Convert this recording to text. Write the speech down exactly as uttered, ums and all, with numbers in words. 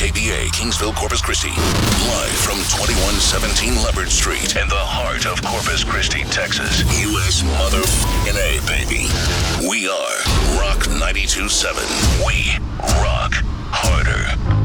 K B A, Kingsville, Corpus Christi. Live from twenty-one seventeen Leopard Street in the heart of Corpus Christi, Texas. U S motherfucking A, baby. We are Rock ninety-two point seven. We rock harder.